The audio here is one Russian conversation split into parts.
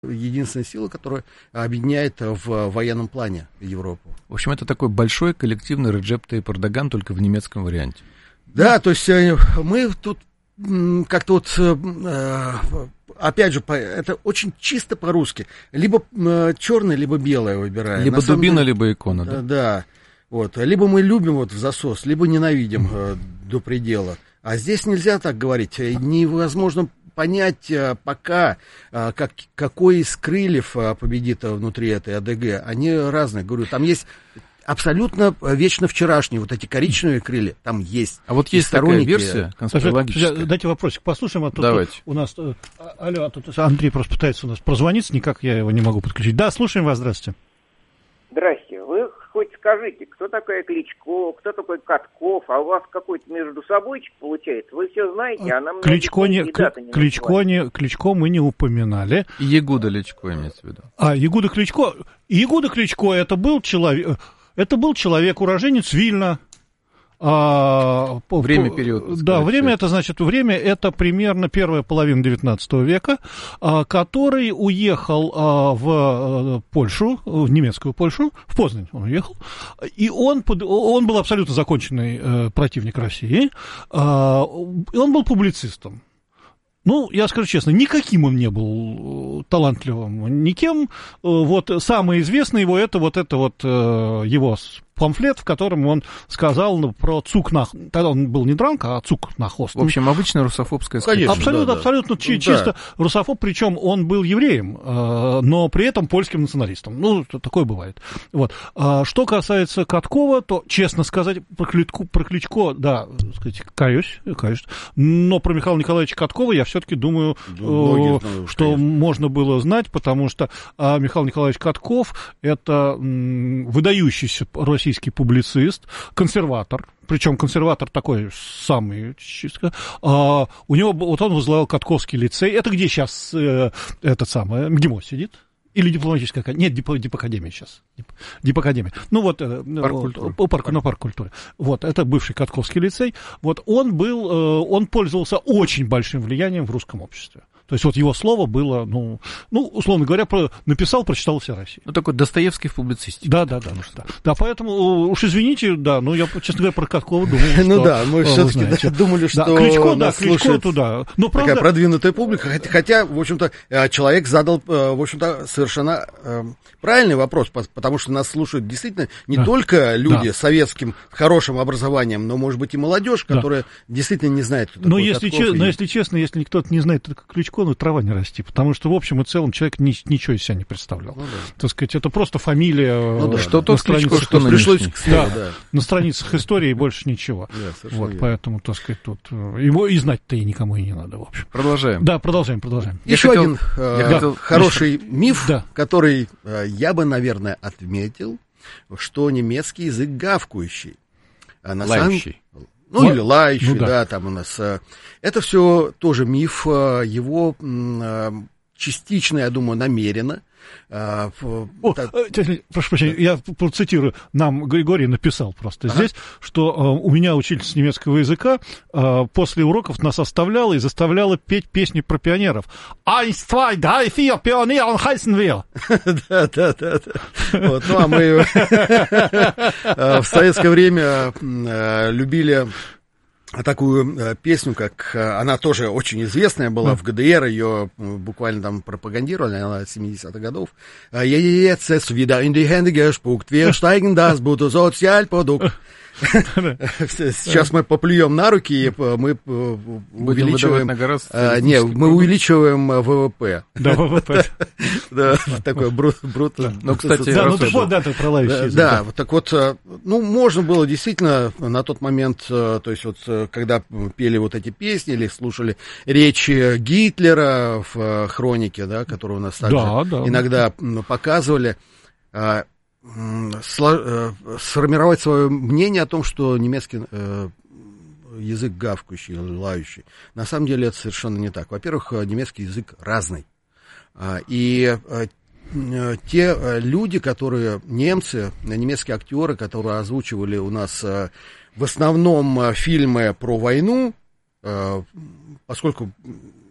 единственная сила, которая объединяет в военном плане Европу. В общем, это такой большой коллективный Реджеп Тайип Эрдоган, только в немецком варианте. Да, то есть мы тут как-то вот, опять же, это очень чисто по-русски. Либо черное, либо белое выбираем. Либо дубина, либо икона. Да? Да. Вот. Либо мы любим вот в засос, либо ненавидим до предела. А здесь нельзя так говорить. Невозможно понять пока, какой из крыльев победит внутри этой АДГ. Они разные. Говорю, там есть абсолютно вечно вчерашние вот эти коричневые крылья. Там есть. А вот есть такая версия конспирологическая. Дайте вопросик послушаем. А тут давайте. У нас... Алло, а тут Андрей просто пытается у нас прозвониться, никак я его не могу подключить. Да, слушаем вас, здравствуйте. Здрасте. Вы хоть скажите, кто такой Кличко, кто такой Катков, а у вас какой-то между собойчик получается? Вы все знаете, а нам Кличко мы не упоминали. Ягуда Кличко имеется в виду. Ягуда Кличко. Ягуда Кличко это был человек, уроженец Вильна. Время, период. Да, время это примерно первая половина XIX века, который уехал в Польшу, в немецкую Польшу, в Познань он уехал, и он был абсолютно законченный противник России, и он был публицистом. Ну, я скажу честно, никаким он не был талантливым, никем. Вот самое известное его это его памфлет, в котором он сказал про Цукнах. Тогда он был не Дранк, а Цукнахост. В общем, обычная русофобская сказка. Абсолютно чисто русофоб, причем он был евреем, но при этом польским националистом. Ну, такое бывает. Вот. Что касается Каткова, то, честно сказать, про Кличко, да, сказать, каюсь. Но про Михаила Николаевича Каткова я все-таки думаю, что можно было знать, потому что Михаил Николаевич Катков — это выдающийся российский публицист, консерватор, причем консерватор такой самый, у него, вот он возглавлял Катковский лицей, это где сейчас МГИМО сидит? Или дипломатическая академия? Нет, дипакадемия сейчас. Дипакадемия. Ну вот, парк культуры. Вот, это бывший Катковский лицей. Вот он пользовался очень большим влиянием в русском обществе. То есть вот его слово было, условно говоря, написал, прочитал вся Россия. Ну, такой Достоевский в публицистике. Да. Да, поэтому, уж извините, да, я, честно говоря, про Каткова думал, что... Ну да, мы все-таки думали, что нас слушает такая продвинутая публика, хотя, в общем-то, человек задал, в общем-то, совершенно правильный вопрос, потому что нас слушают действительно не только люди с советским хорошим образованием, но, может быть, и молодежь, которая действительно не знает, кто такой Катков. Но если честно, если кто-то не знает, кто такой Кличко, трава не расти, потому что в общем и целом человек ничего из себя не представлял. Так сказать, это просто фамилия. Что то Кличко, что пришлось к слову, на страницах истории и больше ничего. Вот, поэтому, так сказать, тут его и знать-то и никому и не надо, в общем. Продолжаем. Да, продолжаем. Еще один хороший миф, который я бы, наверное, отметил, что немецкий язык гавкающий. Лающий. Или лающий, там у нас. Это все тоже миф, его частично, я думаю, намеренно. Прошу прощения, я процитирую. Нам Григорий написал просто здесь, что у меня учительница немецкого языка после уроков нас оставляла и заставляла петь песни про пионеров. Eins, zwei, drei, vier, Pionier heißen wir. Да. Ну, а мы в советское время любили такую песню, как она тоже очень известная была в ГДР, ее буквально там пропагандировали, она 70-х годов. Jetzt ist wieder in die Hände gespuckt, wir steigen das Bruttosozialprodukt. Сейчас мы поплюем на руки, и мы увеличиваем... мы увеличиваем ВВП. Да, ВВП. Да, такой брутто. Ну, кстати, да, так вот, можно было действительно на тот момент, то есть вот, когда пели вот эти песни или слушали речи Гитлера в хронике, да, которую у нас также иногда показывали, сформировать свое мнение о том, что немецкий язык гавкающий, лающий. На самом деле это совершенно не так. Во-первых, немецкий язык разный. И те люди, немцы, немецкие актеры, которые озвучивали у нас в основном фильмы про войну, поскольку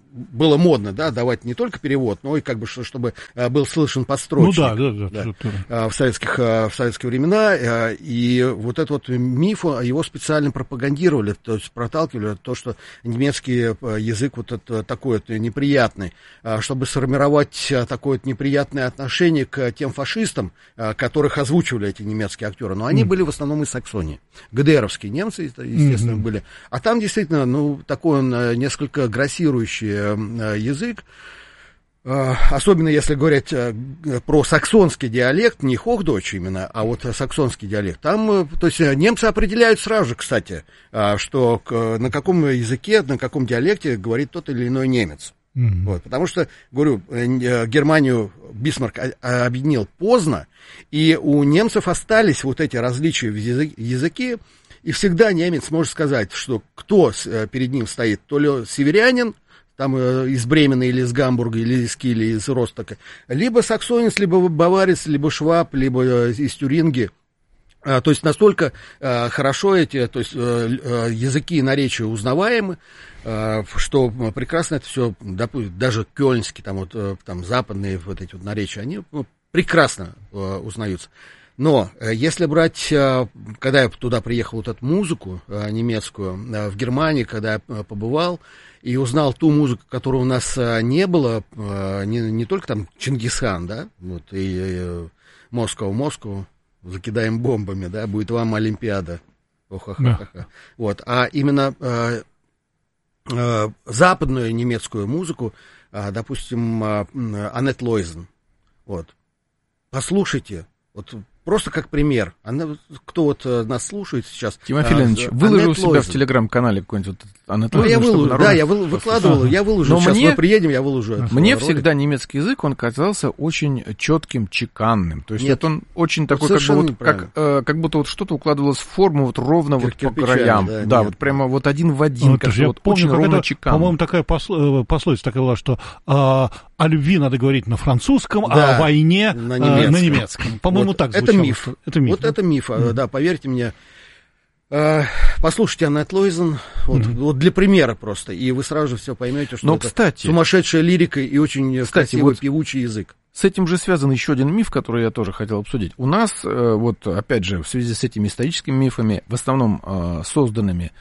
было модно, да, давать не только перевод, но и как бы, чтобы был слышен подстрочник. В советские времена. И вот этот вот миф, его специально пропагандировали, то есть проталкивали то, что немецкий язык вот это такой вот неприятный, чтобы сформировать такое вот неприятное отношение к тем фашистам, которых озвучивали эти немецкие актеры. Но они были в основном из Саксонии. ГДРовские немцы, естественно, были. А там действительно, ну, такой он несколько грассирующий язык, особенно если говорить про саксонский диалект, не хохдойч именно, а вот саксонский диалект. Там, то есть немцы определяют сразу же, кстати, что на каком языке, на каком диалекте говорит тот или иной немец. Вот, потому что, говорю, Германию Бисмарк объединил поздно, и у немцев остались вот эти различия в языке, и всегда немец может сказать, что кто перед ним стоит, то ли северянин, там из Бремена или из Гамбурга, или из Киля, или из Ростока, либо саксонец, либо баварец, либо шваб, либо из Тюринги. То есть настолько хорошо эти, то есть языки и наречия узнаваемы, что прекрасно это все, даже кёльнские, там вот там западные вот эти вот наречия, они прекрасно узнаются. Но если брать, когда я туда приехал, вот эту музыку немецкую, в Германии, когда я побывал, и узнал ту музыку, которой у нас не было, не только там Чингисхан, да, вот, и Москву, закидаем бомбами, да, будет вам Олимпиада. Да. Вот, а именно западную немецкую музыку, допустим, Аннет Лойзен. Вот. Послушайте, вот просто как пример. Она, кто вот нас слушает сейчас... Тимофей Леонидович, выложил у себя в телеграм-канале какой-нибудь Аннет Лойзен, я выкладывал, я выложу. Сейчас мы приедем, я выложу. Мне всегда немецкий язык, он казался очень четким, чеканным. То есть вот он очень такой, как будто вот что-то укладывалось в форму вот ровно вот по краям. Да, вот прямо вот один в один, как вот очень ровно чеканно. По-моему, такая пословица такая была, что о любви надо говорить на французском, а о войне на немецком. По-моему, так звучало. Это миф. Вот это миф, да, поверьте мне. Послушайте Аннет Лойзен, вот для примера просто, и вы сразу же все поймете, что это сумасшедшая лирика и очень красивый певучий язык. С этим же связан еще один миф, который я тоже хотел обсудить. У нас, вот опять же, в связи с этими историческими мифами, в основном созданными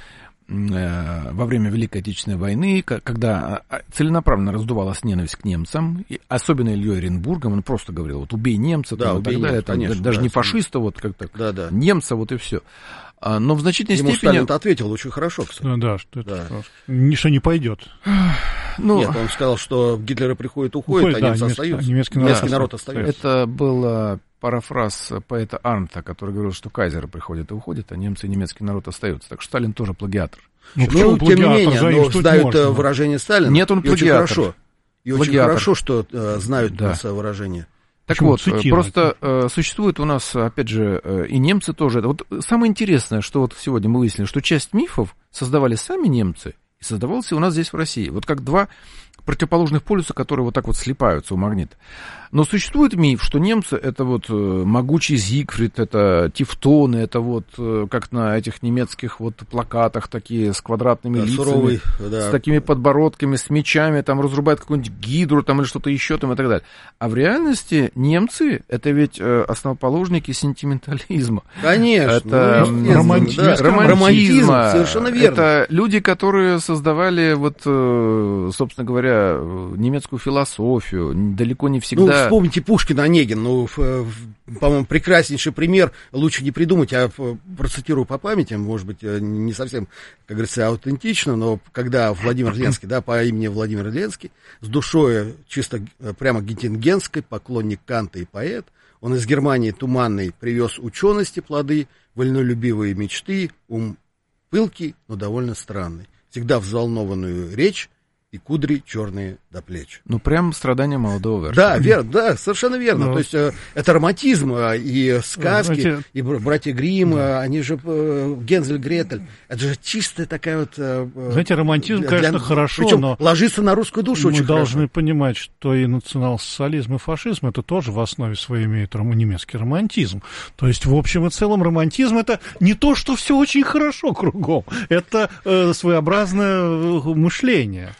во время Великой Отечественной войны, когда целенаправленно раздувалась ненависть к немцам, и особенно Ильей Оренбургом, он просто говорил, вот убей немца, да, и так далее, конечно, даже не фашиста, вот как-то, немца, вот и все. Но в значительной степени... Сталин-то ответил очень хорошо, кстати. Да, что это ничего не пойдет. Нет, он сказал, что Гитлер приходит, уходит, а немцы остаются. Немецкий народ остается. Это был парафраз поэта Арнта, который говорил, что кайзеры приходят и уходят, а немцы и немецкий народ остаются. Так что Сталин тоже плагиатор. Тем не менее, знают выражение Сталина. Нет, он плагиатор. И очень хорошо, что знают выражение. Так вот, просто существует у нас, опять же, и немцы тоже. Вот самое интересное, что вот сегодня мы выяснили, что часть мифов создавали сами немцы, и создавался у нас здесь в России. Вот как два противоположных полюса, которые вот так вот слипаются у магнита. Но существует миф, что немцы — это вот могучий Зигфрид, это тевтоны, это вот как на этих немецких вот плакатах такие с квадратными лицами, суровый, с такими подбородками, с мечами, там разрубают какую-нибудь гидру там или что-то еще там и так далее. А в реальности немцы — это ведь основоположники сентиментализма. Конечно. Это романтизма, совершенно верно. Это люди, которые создавали вот, собственно говоря, немецкую философию, далеко не всегда... Вспомните Пушкина, Онегин, по-моему, прекраснейший пример, лучше не придумать, я процитирую по памяти, может быть, не совсем, как говорится, аутентично, но когда Владимир Ленский, да, по имени Владимир Ленский, с душой чисто прямо геттингенской, поклонник Канта и поэт, он из Германии туманной привез учености плоды, вольнолюбивые мечты, ум пылкий, но довольно странный, всегда взволнованную речь, и кудри черные до плеч. Ну, прям страдания молодого верша. Да, верно, да, совершенно верно. То есть это романтизм, и сказки, и братья Гримм, они же Гензель, Гретель. Это же чистая такая вот... Знаете, романтизм, конечно, хорошо, причем но... ложится на русскую душу очень хорошо. Мы должны понимать, что и национал-социализм, и фашизм, это тоже в основе своей имеет немецкий романтизм. То есть, в общем и целом, романтизм — это не то, что все очень хорошо кругом. Это своеобразное мышление.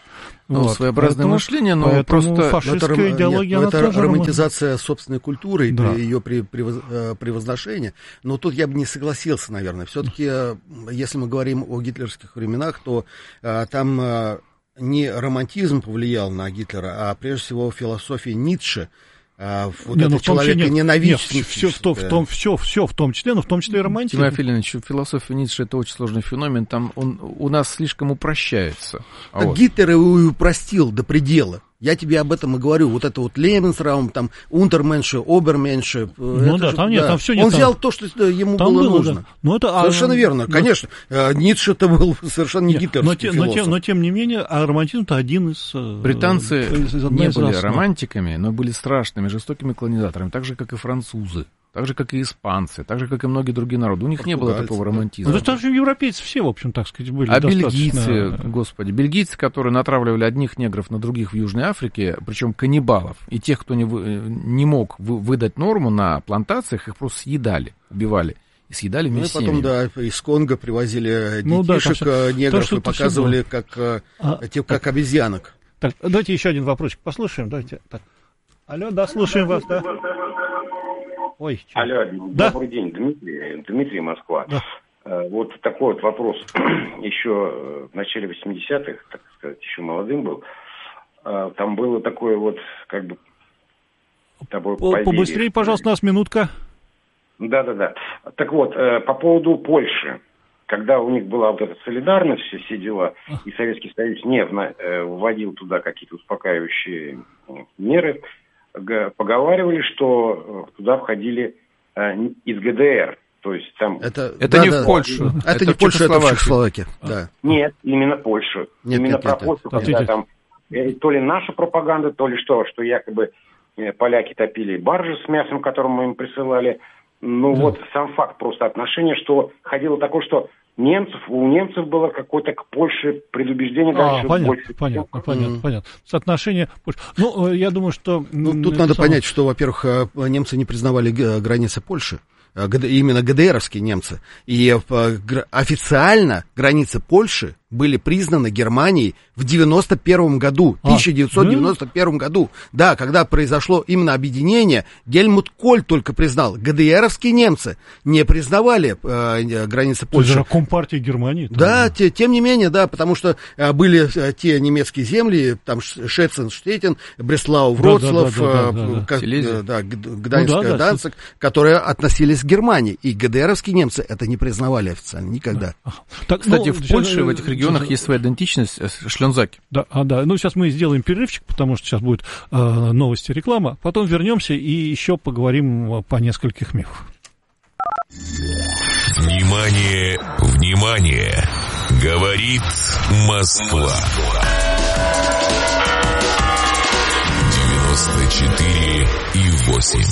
Вот. Своеобразное мышление, но просто... фашистская идеология, это романтизация собственной культуры, да. Ее превозношение. Но тут я бы не согласился, наверное. Все-таки, если мы говорим о гитлеровских временах, то там не романтизм повлиял на Гитлера, а прежде всего философия Ницше. Человека ненавидящий. Все в том числе, но в том числе и романтизм. Тимофей Леонидович, философия Ницше — это очень сложный феномен, там он у нас слишком упрощается. Гитлер его и упростил до предела. Я тебе об этом и говорю. Вот это вот Лебенсраум, там, Унтерменше, Оберменше. Там все нет. Он взял то, что ему было нужно. Да. Совершенно верно, конечно. Ницше-то был совершенно не гитлеровский философ. Но тем не менее, романтизм-то один из... Британцы не были романтиками, но были страшными, жестокими колонизаторами, так же, как и французы. Так же, как и испанцы, так же, как и многие другие народы. У них не было такого романтизма. Ну, даже европейцы все, в общем, так сказать, были бельгийцы, бельгийцы, которые натравливали одних негров на других в Южной Африке, причем каннибалов, и тех, кто не мог выдать норму на плантациях, их просто съедали, убивали. И съедали вместе с ними. Потом, из Конго привозили детишек, негров, и показывали, как обезьянок. Так, давайте еще один вопросик послушаем. Давайте. Так. Алло, да, слушаем вас, да. Ой, алло, добрый день, Дмитрий, Москва. Да. Вот такой вот вопрос. Еще в начале 80-х, так сказать, еще молодым был, там было такое вот, как бы... Побыстрее, пожалуйста, у нас минутка. Да. Так вот, по поводу Польши. Когда у них была вот эта солидарность, все дела, и Советский Союз не вводил туда какие-то успокаивающие меры, поговаривали, что туда входили из ГДР. То есть там... Это не в Польшу. Это не Польша, это в Чехословакии. Да. Нет, именно Польшу. Именно про Польшу, когда там то ли наша пропаганда, то ли что якобы поляки топили баржи с мясом, которым мы им присылали. Вот сам факт просто отношения, что ходило такое, что у немцев было какое-то к Польше предубеждение дальше. Понятно. Соотношение Польши. Я думаю, что... тут надо понять, что, во-первых, немцы не признавали границы Польши. Именно ГДРовские немцы. И официально границы Польши были признаны Германией в 1991 году, 1991 году. Да, когда произошло именно объединение, Гельмут Коль только признал. ГДРовские немцы не признавали границы Польши. Это же Компартия Германии. Да, тем не менее, да, потому что были те немецкие земли, там Шецен, Штеттин, Бреслау, Вроцлав, Гданьск, Данциг, которые относились к Германии. И ГДРовские немцы это не признавали официально никогда. Кстати, в Польше, в этих регионах есть своя идентичность, шлёнзаки. Да. Сейчас мы сделаем перерывчик, потому что сейчас будет новости, реклама. Потом вернемся и еще поговорим по нескольких мифах. Внимание! Говорит Москва. 94,8.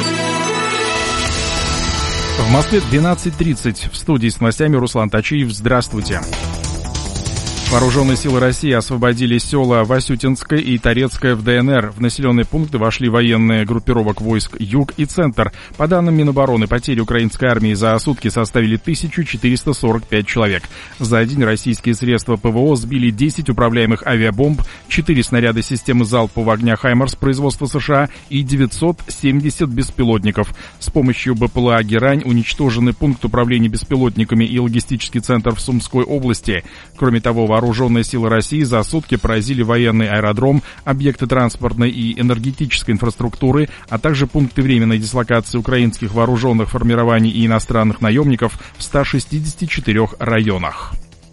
В Москве 12:30. В студии с новостями Руслан Тачиев. Здравствуйте. Вооруженные силы России освободили села Васютинское и Торецкое в ДНР. В населенные пункты вошли военные группировок войск Юг и Центр. По данным Минобороны, потери украинской армии за сутки составили 1445 человек. За день российские средства ПВО сбили 10 управляемых авиабомб, 4 снаряда системы залпового огня «Хаймарс» производства США и 970 беспилотников. С помощью БПЛА «Герань» уничтожены пункт управления беспилотниками и логистический центр в Сумской области. Кроме того, вооруженные силы России за сутки поразили военный аэродром, объекты транспортной и энергетической инфраструктуры, а также пункты временной дислокации украинских вооруженных формирований и иностранных наемников в 164 районах.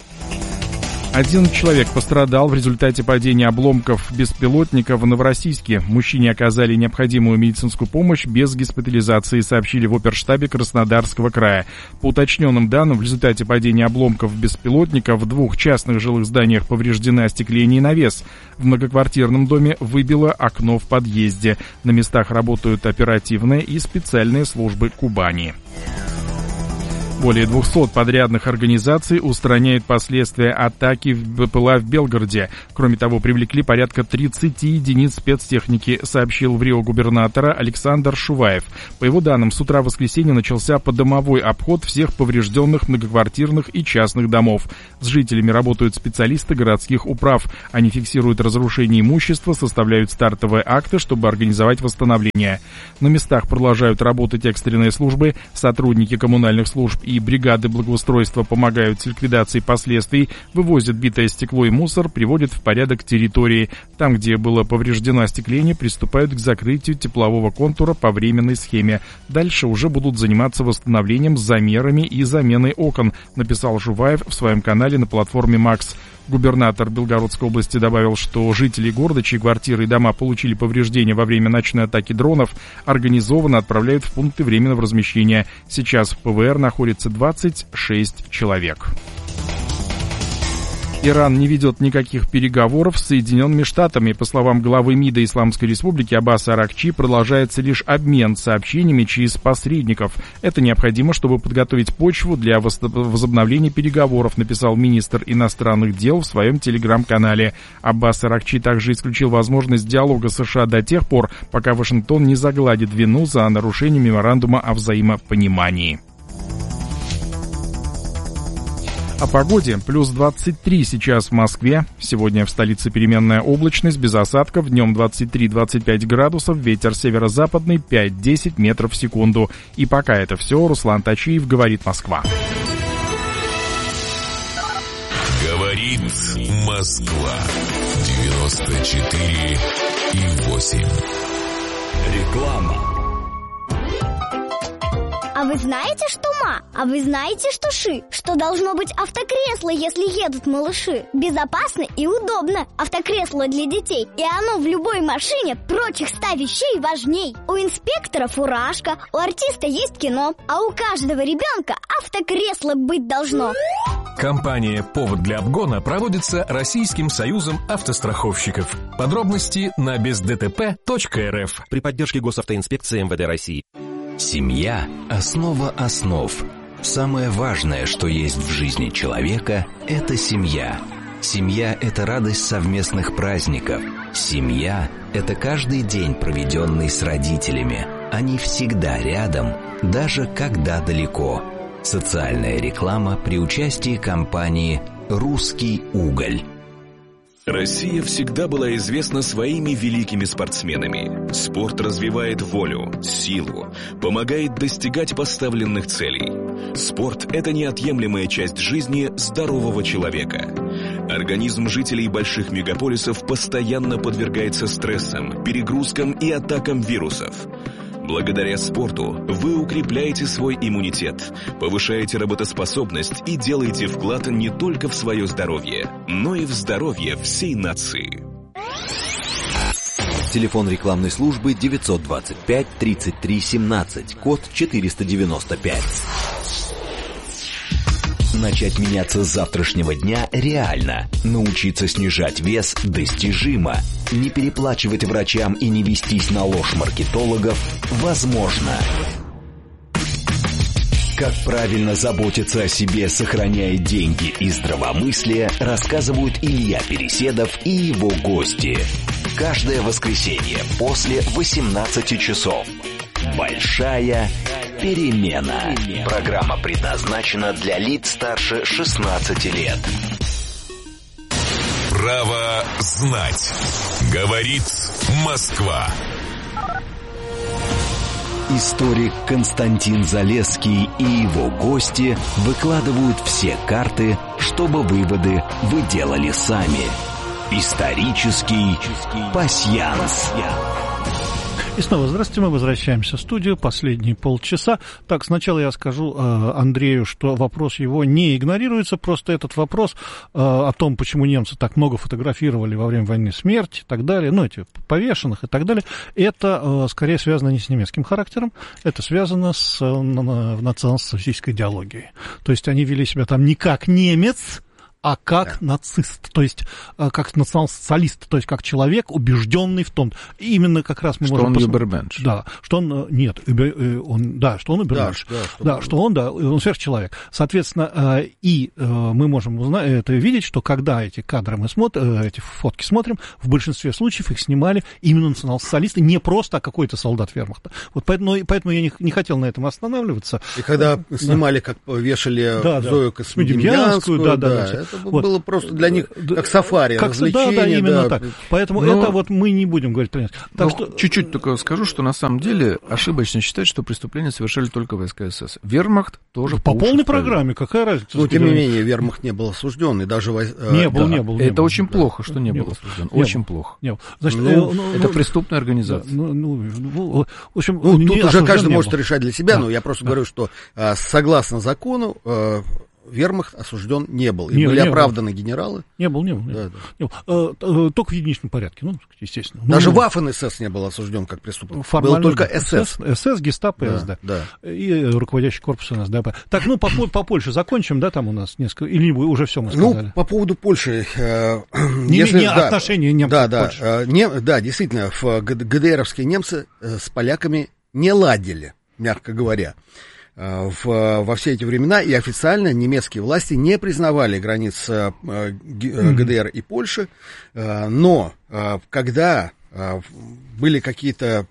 1 человек пострадал в результате падения обломков беспилотника в Новороссийске. Мужчине оказали необходимую медицинскую помощь без госпитализации, сообщили в оперштабе Краснодарского края. По уточненным данным, в результате падения обломков беспилотника в 2 частных жилых зданиях повреждены остекление и навес. В многоквартирном доме выбило окно в подъезде. На местах работают оперативные и специальные службы Кубани. Более 200 подрядных организаций устраняют последствия атаки в БПЛА в Белгороде. Кроме того, привлекли порядка 30 единиц спецтехники, сообщил в Рио губернатора Александр Шуваев. По его данным, с утра в воскресенье начался подомовой обход всех поврежденных многоквартирных и частных домов. С жителями работают специалисты городских управ. Они фиксируют разрушение имущества, составляют стартовые акты, чтобы организовать восстановление. На местах продолжают работать экстренные службы, сотрудники коммунальных служб и бригады благоустройства помогают с ликвидацией последствий, вывозят битое стекло и мусор, приводят в порядок территории. Там, где было повреждено остекление, приступают к закрытию теплового контура по временной схеме. Дальше уже будут заниматься восстановлением, замерами и заменой окон, написал Шуваев в своем канале на платформе «Макс». Губернатор Белгородской области добавил, что жители города, чьи квартиры и дома получили повреждения во время ночной атаки дронов, организованно отправляют в пункты временного размещения. Сейчас в ПВР находится 26 человек. Иран не ведет никаких переговоров с Соединенными Штатами. По словам главы МИДа Исламской Республики Аббаса Аракчи, продолжается лишь обмен сообщениями через посредников. Это необходимо, чтобы подготовить почву для возобновления переговоров, написал министр иностранных дел в своем телеграм-канале. Аббас Аракчи также исключил возможность диалога с США до тех пор, пока Вашингтон не загладит вину за нарушение меморандума о взаимопонимании. О погоде. Плюс 23 сейчас в Москве. Сегодня в столице переменная облачность, без осадков. Днем 23-25 градусов. Ветер северо-западный 5-10 метров в секунду. И пока это все. Руслан Тачиев, говорит Москва. Говорит Москва. 94,8. Реклама. А вы знаете, что ма? А вы знаете, что ши? Что должно быть автокресло, если едут малыши? Безопасно и удобно. Автокресло для детей. И оно в любой машине прочих 100 вещей важней. У инспектора фуражка, у артиста есть кино, а у каждого ребенка автокресло быть должно. Компания «Повод для обгона» проводится Российским союзом автостраховщиков. Подробности на бездтп.рф. При поддержке Госавтоинспекции МВД России. Семья – основа основ. Самое важное, что есть в жизни человека – это семья. Семья – это радость совместных праздников. Семья – это каждый день, проведенный с родителями. Они всегда рядом, даже когда далеко. Социальная реклама при участии компании «Русский уголь». Россия всегда была известна своими великими спортсменами. Спорт развивает волю, силу, помогает достигать поставленных целей. Спорт – это неотъемлемая часть жизни здорового человека. Организм жителей больших мегаполисов постоянно подвергается стрессам, перегрузкам и атакам вирусов. Благодаря спорту вы укрепляете свой иммунитет, повышаете работоспособность и делаете вклад не только в свое здоровье, но и в здоровье всей нации. Телефон рекламной службы 925 33 17, код 495. Начать меняться с завтрашнего дня реально. Научиться снижать вес достижимо. Не переплачивать врачам и не вестись на ложь маркетологов возможно. Как правильно заботиться о себе, сохраняя деньги и здравомыслие, рассказывают Илья Переседов и его гости. Каждое воскресенье после 18 часов. Большая перемена. Программа предназначена для лиц старше 16 лет. Право знать. Говорит Москва. Историк Константин Залесский и его гости выкладывают все карты, чтобы выводы вы делали сами. Исторический пасьянс. И снова здравствуйте, мы возвращаемся в студию, последние полчаса. Так, сначала я скажу Андрею, что вопрос его не игнорируется, просто этот вопрос о том, почему немцы так много фотографировали во время войны смерть и так далее, ну, эти повешенных и так далее, это скорее связано не с немецким характером, это связано с национал-социалистической идеологией. То есть они вели себя там не как немец, а как нацист, то есть как национал-социалист, то есть как человек, убежденный в том, именно как раз мы что можем... он Übermensch. Да, что он, нет, что он Übermensch, что он сверхчеловек. Соответственно, и мы можем это видеть, что когда эти кадры мы смотрим, эти фотки смотрим, в большинстве случаев их снимали именно национал-социалисты, не просто какой-то солдат вермахта. Вот поэтому я не хотел на этом останавливаться. И когда снимали, как вешали Зою Космодемьянскую, это было просто для них как сафари, развлечение. Да, именно так. Поэтому это вот мы не будем говорить. Так что... Чуть-чуть только скажу, что на самом деле ошибочно считать, что преступления совершали только войска СС. Вермахт тоже по полной программе, какая разница? Но, тем не менее, вермахт не был осужден, и даже... Не был. Это очень плохо, что не был осужден. Очень плохо. Значит, это преступная организация. В общем, тут уже каждый может решать для себя, но я просто говорю, что согласно закону вермахт осужден не был. И были оправданы генералы. Не был. Только в единичном порядке, естественно. Даже Waffen-СС не был осужден как преступник. Был только СС. СС, Гестапо, СД. И руководящий корпус НСДАП. Так, по Польше закончим, да, там у нас несколько, или уже все мы сказали? По поводу Польши. Отношения немцев к Польше. Да, действительно, ГДРовские немцы с поляками не ладили, мягко говоря. Во все эти времена, и официально немецкие власти не признавали границ ГДР и Польши, но когда были какие-то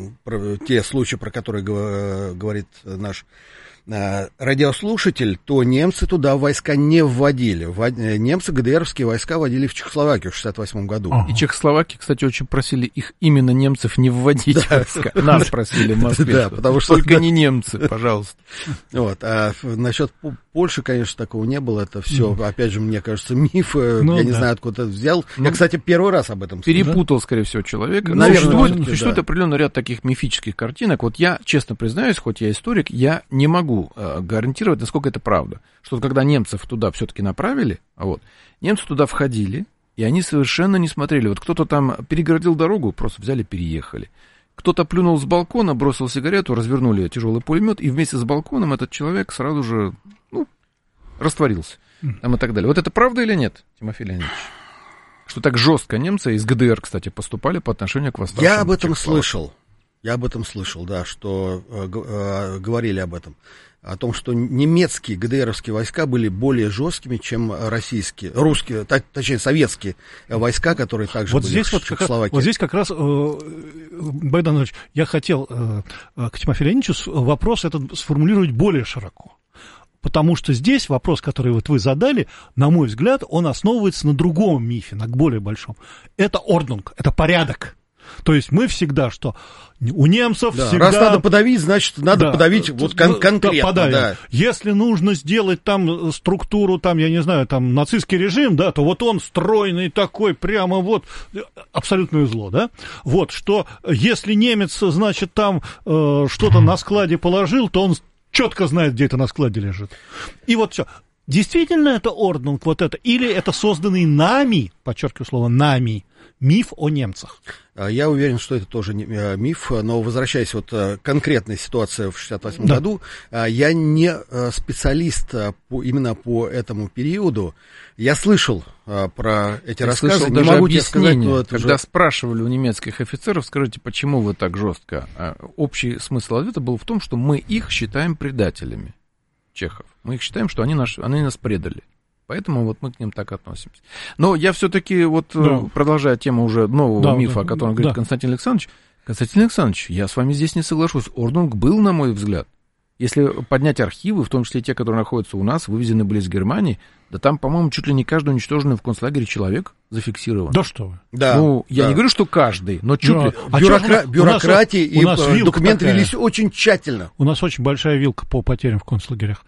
те случаи, про которые говорит наш радиослушатель, то немцы туда войска не вводили. Немцы ГДРовские войска вводили в Чехословакию в 1968 году. И Чехословаки, кстати, очень просили их именно немцев не вводить в войска. Нас просили в Москве. Да, потому что только не немцы, пожалуйста. Вот. А насчет Польши, конечно, такого не было. Это все, опять же, мне кажется, миф. Я не знаю, откуда это взял. Я, кстати, первый раз об этом слышал. Перепутал, скорее всего, человек. Существует определенный ряд таких мифических картинок. Вот я, честно признаюсь, хоть я историк, я не могу гарантировать, насколько это правда. Что когда немцев туда все-таки направили, немцы туда входили, и они совершенно не смотрели. Вот кто-то там перегородил дорогу, просто взяли, переехали. Кто-то плюнул с балкона, бросил сигарету, развернули тяжелый пулемет, и вместе с балконом этот человек сразу же растворился. Там и так далее. Вот это правда или нет, Тимофей Леонидович? Что так жестко немцы из ГДР, кстати, поступали по отношению к восставшим. Я об этом слышал, да, что говорили об этом. О том, что немецкие ГДРовские войска были более жесткими, чем российские, русские, точнее, советские войска, которые также были в Чехословакии. Вот здесь как раз, Богдан Ильич, я хотел к Тимофею Леонидовичу вопрос этот сформулировать более широко. Потому что здесь вопрос, который вот вы задали, на мой взгляд, он основывается на другом мифе, на более большом. Это орднунг, это порядок. То есть мы всегда, что у немцев всегда... Раз надо подавить, значит, надо подавить конкретно. Да. Если нужно сделать там структуру, там, я не знаю, там, нацистский режим, да, то вот он стройный такой, прямо вот, абсолютное зло, да. Вот, что если немец, значит, там что-то на складе положил, то он четко знает, где это на складе лежит. И вот все. Действительно это орднунг, вот это, или это созданный нами, подчеркиваю слово «нами», миф о немцах? Я уверен, что это тоже миф, но возвращаясь вот к конкретной ситуации в 1968 году, я не специалист именно по этому периоду. Я слышал про эти рассказы, слышал, не могу тебе сказать, но это когда спрашивали у немецких офицеров, скажите, почему вы так жестко? Общий смысл ответа был в том, что мы их считаем предателями, чехов. Мы их считаем, что они нас предали. Поэтому вот мы к ним так относимся. Но я все-таки, продолжая тему уже нового мифа, о котором говорит Константин Александрович, я с вами здесь не соглашусь. Орднунг был, на мой взгляд. Если поднять архивы, в том числе те, которые находятся у нас, вывезены были из Германии, да там, по-моему, чуть ли не каждый уничтоженный в концлагере человек зафиксирован. Да что вы. Да, я не говорю, что каждый, но чуть ли. Бюрократии и документы велись очень тщательно. У нас очень большая вилка по потерям в концлагерях.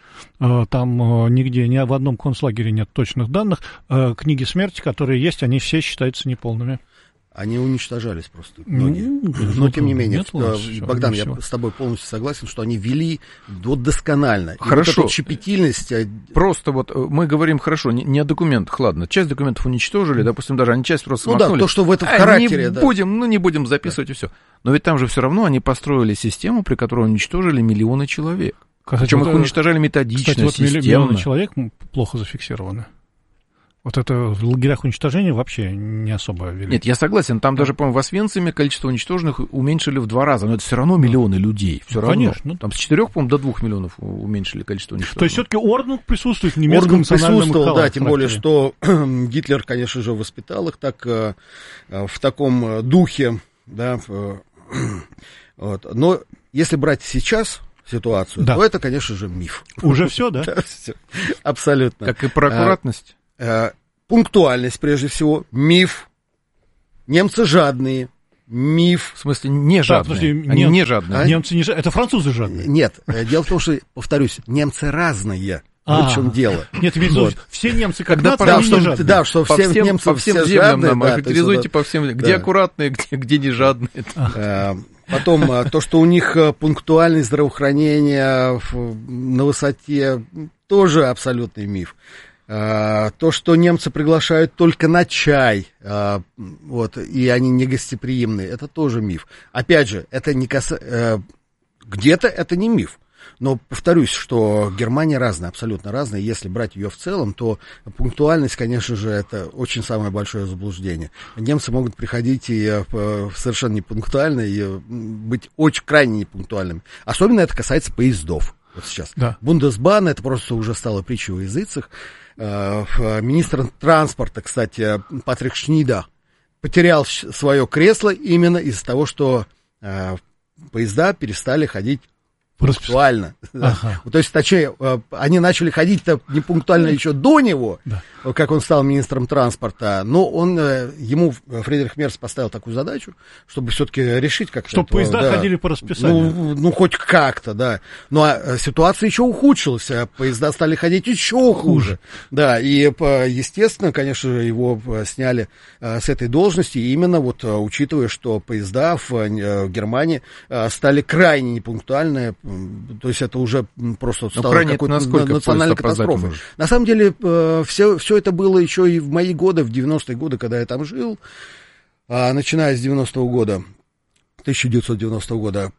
Там нигде, ни в одном концлагере нет точных данных. Книги смерти, которые есть, они все считаются неполными. Они уничтожались просто, многие. Но, тем не менее, Богдан, я с тобой полностью согласен, что они вели досконально. Хорошо. И вот эта щепетильность... Просто вот мы говорим, хорошо, не о документах, ладно, часть документов уничтожили, допустим, даже они часть просто смахнули. То, что в этом характере. Не будем записывать и все. Но ведь там же все равно они построили систему, при которой уничтожили миллионы человек. Причем их уничтожали методично, кстати, вот системно. миллионы человек плохо зафиксированы. Вот это в лагерях уничтожения вообще не особо велико. Нет, я согласен, там даже, по-моему, в Освенциме количество уничтоженных уменьшили в 2 раза, но это все равно миллионы людей, все равно. Конечно. Там с 4, по-моему, до 2 миллионов уменьшили количество уничтоженных. То есть все-таки Орднунг присутствует в немецком национальном присутствовал, да, тем более, что Гитлер, конечно же, воспитал их так, в таком духе, да, вот. Но если брать сейчас ситуацию, то это, конечно же, миф. Уже все, да? Абсолютно. Как и про аккуратность. Пунктуальность, прежде всего, миф. Немцы жадные, миф. В смысле, не жадные. Они не жадные. Немцы не жадные. Это французы жадные. Нет, дело в том, что, повторюсь, немцы разные. Вот в чем дело. Нет, вот. Все немцы как нация, они не жадные. Да, что все немцы по всем землям нам охарактеризуйте по всем, где аккуратные, где не жадные. Потом, то, что у них пунктуальность здравоохранения на высоте, тоже абсолютный миф. То, что немцы приглашают только на чай, вот, и они не гостеприимные, это тоже миф. Опять же, это не где-то это не миф. Но повторюсь, что Германия разная, абсолютно разная. Если брать ее в целом, то пунктуальность, конечно же, это очень самое большое заблуждение. Немцы могут приходить и совершенно непунктуально, и быть очень крайне непунктуальными. Особенно это касается поездов. Вот сейчас. Да. Бундесбан, это просто уже стало притчей во языцах. Министр транспорта, кстати, Патрик Шнида, потерял свое кресло именно из-за того, что поезда перестали ходить пунктуально. Ага. То есть, точнее, они начали ходить-то непунктуально еще до него, как он стал министром транспорта, но ему Фридрих Мерц поставил такую задачу, чтобы все-таки решить как-то. Чтобы поезда ходили по расписанию. Ну, хоть как-то, да. Ну, а ситуация еще ухудшилась, поезда стали ходить еще хуже. Да, и, естественно, конечно же, его сняли с этой должности, именно вот учитывая, что поезда в Германии стали крайне непунктуальны. То есть это уже просто стало какой-то национальной катастрофой. На самом деле все это было еще и в мои годы, в 90-е годы, когда я там жил, начиная с 90-го года, 1990 года.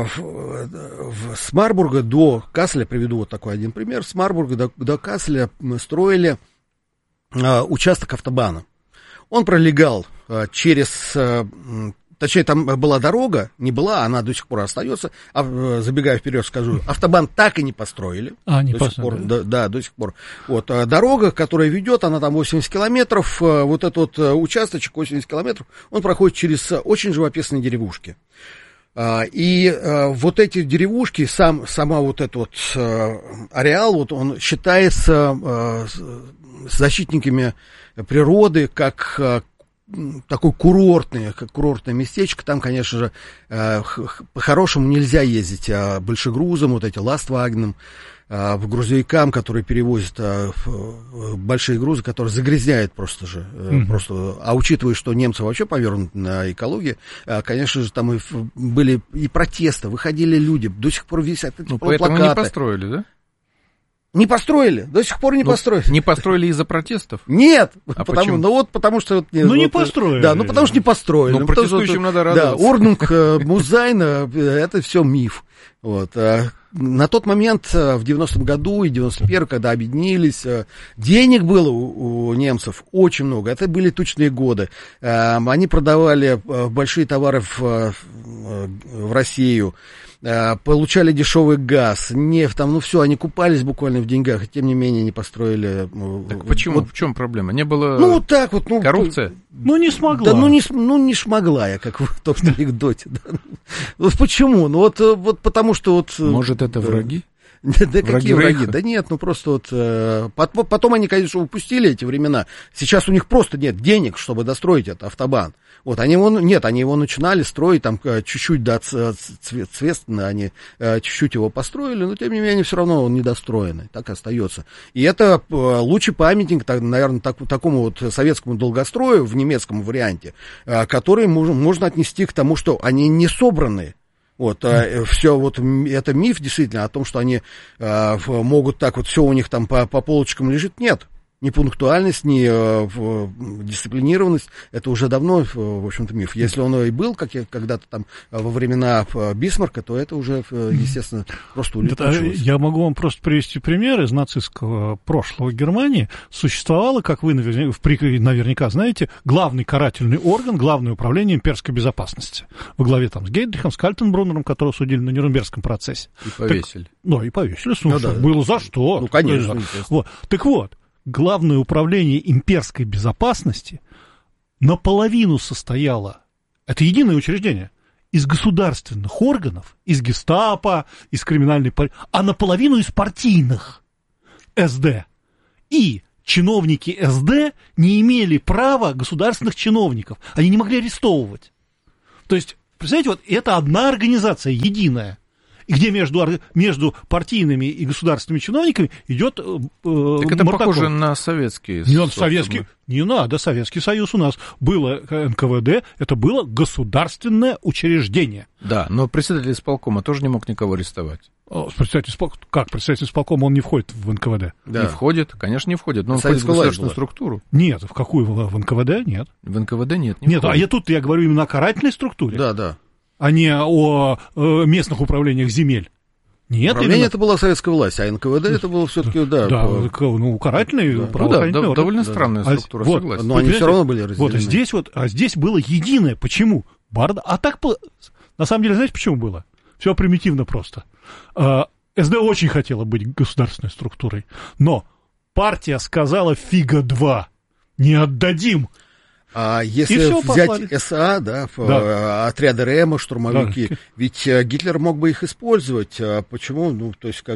С Марбурга до Касселя, приведу вот такой один пример, с Марбурга до Касселя строили участок автобана. Он пролегал через... Точнее, там была дорога, не была, она до сих пор остается. Забегая вперед, скажу, автобан так и не построили. Не до сих пор, да, до сих пор. Вот, дорога, которая ведет, она там 80 километров. Вот этот участочек 80 километров, он проходит через очень живописные деревушки. И вот эти деревушки, сама вот этот вот ареал, вот он считается защитниками природы как такое курортное местечко. Там, конечно же, по-хорошему нельзя ездить большегрузом, вот эти ластвагном, грузовикам, которые перевозят большие грузы, которые загрязняют просто же. Просто. А учитывая, что немцы вообще повернуты на экологию, конечно же, там были и протесты, выходили люди, до сих пор висят эти плакаты. Поэтому не построили, да? Не построили, до сих пор не построили. Не построили из-за протестов? Нет, потому что... не построили. Да, потому что не построили. Ну, протестующим надо радоваться. Да, Орднунг, Музайна, это все миф. Вот. На тот момент, в 90-м году и 91-м, когда объединились, денег было у немцев очень много. Это были тучные годы. Они продавали большие товары в Россию, получали дешевый газ, нефть, там, все, они купались буквально в деньгах, и тем не менее не построили. Так почему? Вот, в чем проблема? Не было вот так вот, коррупция? Не смогла. Да, не смогла я, как в том анекдоте. Да. Вот почему? Вот потому что вот... Может, это враги? Да какие враги? Да нет, просто потом они, конечно, упустили эти времена. Сейчас у них просто нет денег, чтобы достроить этот автобан. Вот, они его начинали строить, там, чуть-чуть, да, Цвестно, они чуть-чуть его построили, но, тем не менее, все равно он недостроенный, так и остается. И это лучший памятник, наверное, такому вот советскому долгострою в немецком варианте, который можно отнести к тому, что они не собраны. Вот, все вот это миф действительно о том, что они могут так вот, все у них там по полочкам лежит, нет. ни пунктуальность, ни дисциплинированность, это уже давно, в общем-то, миф. Если он и был, как когда-то там во времена Бисмарка, то это уже, естественно, просто улетучилось. Я могу вам просто привести пример из нацистского прошлого Германии. Существовало, как вы наверняка знаете, главный карательный орган, главное управление имперской безопасности. Во главе там с Гейдрихом, с Кальтенбруннером, которого судили на Нюрнбергском процессе. И повесили. И повесили. Слушай, было за что. Ну, конечно. Вот. Так вот, Главное управление имперской безопасности наполовину состояло, это единое учреждение, из государственных органов, из гестапо, из криминальной полиции, а наполовину из партийных СД. И чиновники СД не имели права государственных чиновников, они не могли арестовывать. То есть, представляете, вот это одна организация, единая. И где между партийными и государственными чиновниками идет так это похоже на советские. Не надо, Советский Союз у нас было НКВД, это было государственное учреждение. Да, но председатель исполкома тоже не мог никого арестовать. Председатель исполкома, он не входит в НКВД? Да. Не входит, конечно, не входит, но он входит в государственную структуру. Нет, в какую? В НКВД? Нет. В НКВД нет. Нет, а я говорю именно о карательной структуре. Да. А не о местных управлениях земель. Нет, управление это была советская власть, а НКВД это было все-таки, карательные правоохранительные органы. Довольно странная структура, согласен. Но они все равно были разделены. Здесь было единое. Почему? А так, на самом деле, знаете, почему было? Все примитивно просто. СД очень хотела быть государственной структурой, но партия сказала фига-2, не отдадим. А если взять СА, отряды РЭМа, штурмовики, ведь Гитлер мог бы их использовать. Почему?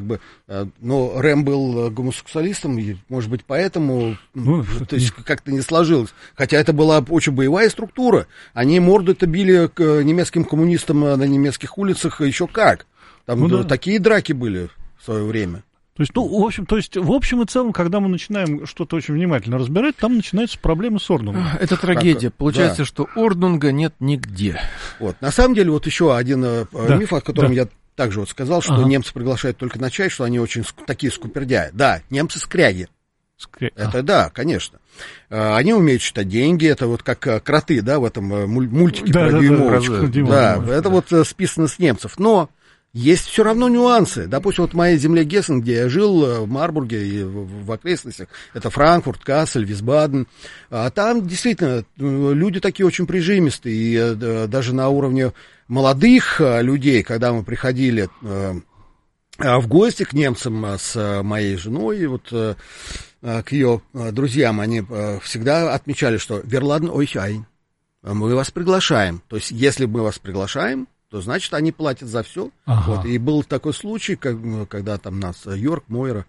Но РЭМ был гомосексуалистом, и, может быть, поэтому как-то не сложилось. Хотя это была очень боевая структура. Они морды-то били к немецким коммунистам на немецких улицах еще как. Там такие драки были в свое время. То есть, в общем и целом, когда мы начинаем что-то очень внимательно разбирать, там начинаются проблемы с Орднунгом. Это трагедия. Получается, что Орднунга нет нигде. На самом деле, еще один миф, о котором я также сказал, что немцы приглашают только на чай, что они очень такие скупердяи. Да, немцы скряги. Это да, конечно. Они умеют считать деньги, это как кроты, в этом мультике про дюймовочку. Да, это списано с немцев. Но есть все равно нюансы. Допустим, в моей земле Гессен, где я жил, в Марбурге и в окрестностях, это Франкфурт, Кассель, Висбаден. А там действительно люди такие очень прижимистые. И даже на уровне молодых людей, когда мы приходили в гости к немцам с моей женой, к ее друзьям, они всегда отмечали, что «Wir laden euch ein», мы вас приглашаем. То есть, если мы вас приглашаем, то значит, они платят за все. Ага. И был такой случай, когда там нас Йорк, Мойра,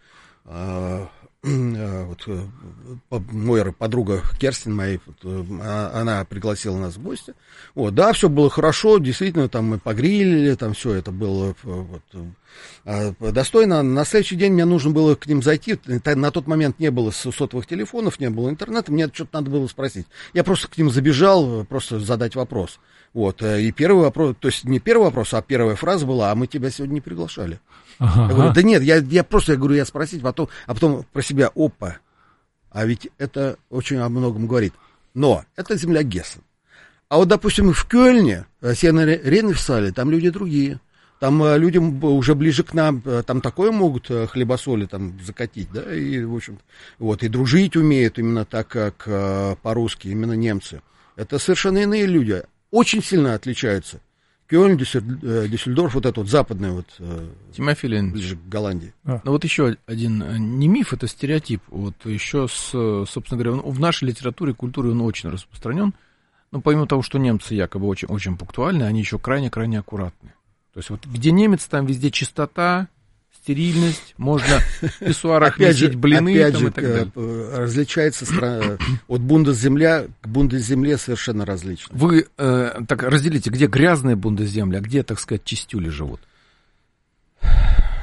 Мойра, подруга Керстин моей, она пригласила нас в гости. Все было хорошо, действительно, там мы погрилили, там все это было достойно. На следующий день мне нужно было к ним зайти. На тот момент не было сотовых телефонов, не было интернета, мне что-то надо было спросить. Я просто к ним забежал, просто задать вопрос. И первый вопрос, то есть не первый вопрос, а первая фраза была: а мы тебя сегодня не приглашали. Я говорю: да нет, я спросить, а потом про себя: опа, а ведь это очень о многом говорит. Но это земля Гессен. А допустим, в Кёльне, Северной Рейн-Вестфалии, там люди другие. Там людям уже ближе к нам, там такое могут хлебосоли там закатить, и, в общем-то, и дружить умеют именно так, как по-русски, именно немцы. Это совершенно иные люди. Очень сильно отличаются. Кёльн, Дюссельдорф, западный, Тимофей Леонидович, ближе к Голландии. Но еще один, не миф, это стереотип. Еще, собственно говоря, в нашей литературе и культуре он очень распространен. Но помимо того, что немцы якобы очень, очень пунктуальны, они еще крайне-крайне аккуратны. То есть где немец, там везде чистота, стерильность, можно в писсуарах носить блины и так далее. Различается от бундесземля к бундесземле совершенно различно. Вы так разделите, где грязные бундесземли, а где, так сказать, чистюли живут?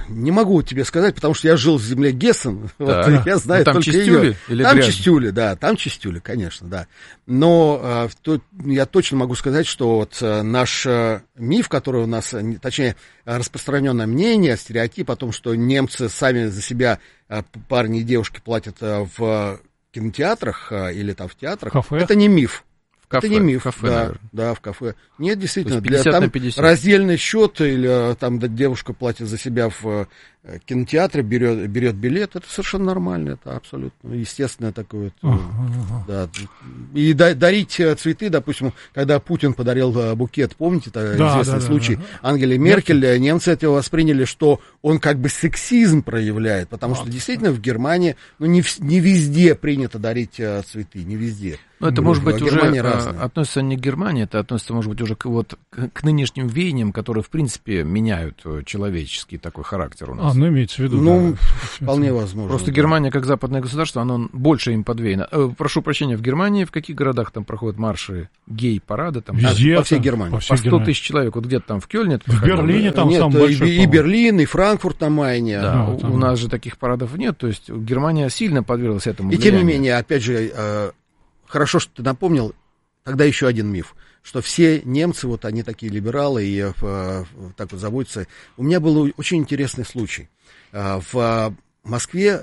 Не могу тебе сказать, потому что я жил в земле Гессен, вот, я знаю там только чистюли ее. Там чистюли, да, там чистюли, конечно, да. Но я точно могу сказать, что вот наш миф, который у нас, точнее, распространенное мнение, стереотип о том, что немцы сами за себя, парни и девушки, платят в кинотеатрах или там в театрах, кафе. Это не миф. Кафе, это не миф, кафе, да, в кафе. Нет, действительно, 50 там на 50. раздельный счет, или там девушка платит за себя в кинотеатре, берет билет, это совершенно нормально, это абсолютно естественное такое. Да. И дарить цветы, допустим, когда Путин подарил букет, помните, это известный случай, Ангеле Меркель, немцы это восприняли, что он как бы сексизм проявляет, потому что действительно в Германии не везде принято дарить цветы, не везде. Но это, может быть, уже относится не к Германии, это относится, может быть, уже к нынешним веяниям, которые, в принципе, меняют человеческий такой характер у нас. Имеется в виду. Ну, вполне возможно. Просто Германия, как западное государство, оно больше им подвеяно. Прошу прощения, в Германии в каких городах там проходят марши гей-парады? Там, везде, по всей Германии. По 100 тысяч человек. Вот где-то там в Кёльне. В Берлине там нет, самый большой. И Берлин, и Франкфурт на Майне. Да, у нас же таких парадов нет. То есть Германия сильно подверглась этому влиянию. И тем не менее, опять же, хорошо, что ты напомнил, тогда еще один миф, что все немцы, вот они такие либералы и так вот заботятся. У меня был очень интересный случай. В Москве